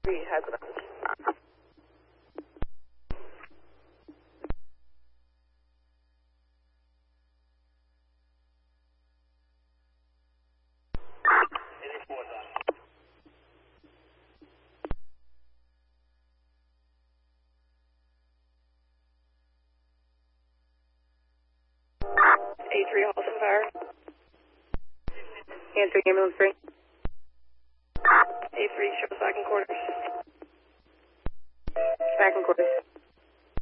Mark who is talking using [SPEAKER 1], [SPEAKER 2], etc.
[SPEAKER 1] 3 has it on. A3 Halston Fire. Answering ambulance 3. A3 shows back in quarters. Back in quarters.